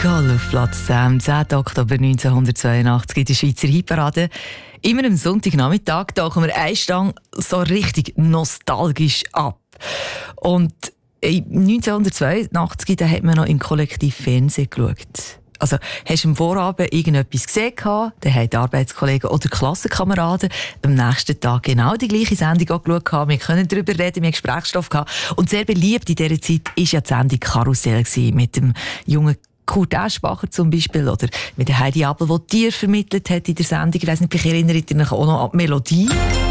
Nicole auf Platz 10, 10. Oktober 1982 in der Schweizer Hitparade. Immer am Sonntagnachmittag tauchen wir eine Stange so richtig nostalgisch ab. Und 1982 da hat man noch im Kollektiv Fernsehen geschaut. Also, hast du am Vorabend irgendetwas gesehen? Dann haben die Arbeitskollegen oder Klassenkameraden am nächsten Tag genau die gleiche Sendung auch geschaut. Wir können darüber reden, wir haben Gesprächsstoff gehabt. Und sehr beliebt in dieser Zeit war ja die Sendung Karussell mit dem jungen Kurt Aschbacher zum Beispiel oder mit der Heidi Abel, die Tier vermittelt hat in der Sendung. Ich weiss nicht, vielleicht erinnert ihr euch auch noch an die Melodie.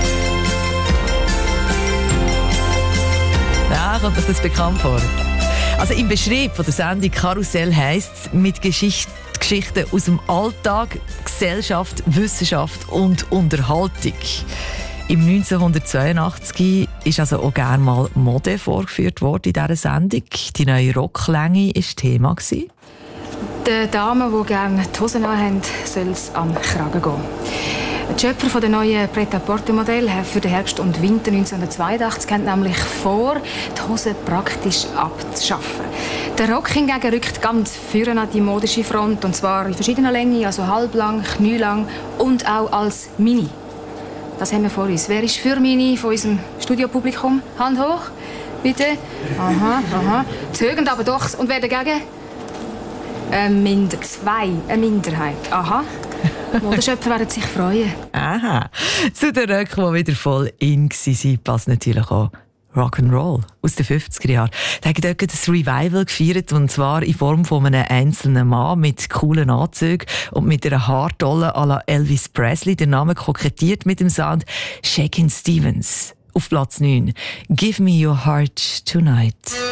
Ja, kommt euch das bekannt vor? Also im Beschrieb von der Sendung Karussell heisst es mit Geschichten aus dem Alltag, Gesellschaft, Wissenschaft und Unterhaltung. Im 1982 ist also auch gerne mal Mode vorgeführt worden in dieser Sendung. Die neue Rocklänge war Thema. Den Damen, die gerne die Hosen anhaben, soll es am Kragen gehen. Die Schöpfer der neuen Pret-à-Porter-Modell für den Herbst und Winter 1982 haben nämlich vor, die Hose praktisch abzuschaffen. Der Rock hingegen rückt ganz vorne an die modische Front, und zwar in verschiedener Länge, also halblang, knielang und auch als Mini. Das haben wir vor uns. Wer ist für Mini von unserem Studiopublikum? Hand hoch, bitte. Aha. Zögernd aber doch. Und wer dagegen? Eine Minderheit. Aha. Modeschöpfer werden sich freuen. Aha. Zu den Röcken, die wieder voll in waren, passt natürlich auch Rock'n'Roll aus den 50er Jahren. Da haben dort das Revival gefeiert, und zwar in Form von einem einzelnen Mann mit coolen Anzügen und mit einer Haartolle à la Elvis Presley. Der Name kokettiert mit dem Sound Shakin' Stevens. Auf Platz 9. Give me your heart tonight.